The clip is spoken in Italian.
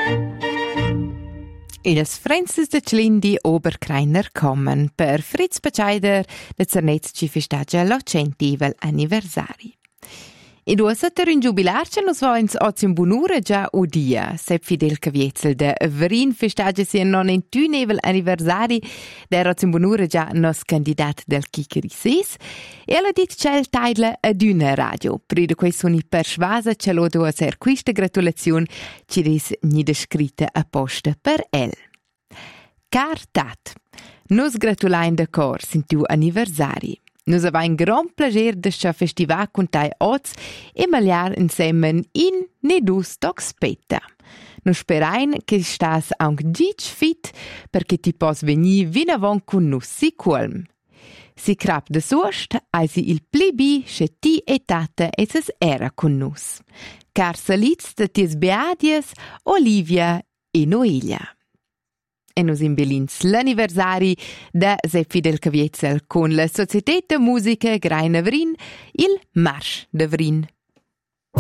Ils Francis de Clindi Oberkreiner kommen per Fritz Paceider de Zernetzi festagia l'80 anniversari. E du hast in jubilar che nos va ins ozium bunura già udia, sep Fidel Caviezel de Verin festagia sia non in nevel anniversari der ozium bunura già nos candidat del Kikeri Sis e alla dit cel taidla ad una radio. Pride quei suni persuasa ce lo do a ser quista gratulazione ci ris nida scritta a posta per el. Car tat, nos gratulain de cor sin tu anniversari. Nos aveva un gran plager de scha festival con tai oz e magliar insemmen in nedus toc spetta. Nos sperain che stas aunc gic fit perché ti pos venir vinavon con nus si culm. Si crap de suost, si il plebi che ti e tata e ses era con nus. Car salitz de ties beadies, Olivia e Noelia. E nos imbelins l'anniversari da Sepp Fidel Caviezel con la Società de Musica Greina Vrin, il Marsch de Vrin.